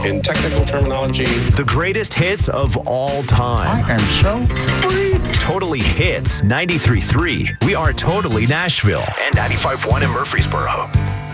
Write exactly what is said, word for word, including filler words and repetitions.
In technical terminology, The greatest hits of all time. I am so free. Totally Hits ninety-three point three. We are Totally Nashville and ninety-five point one in Murfreesboro.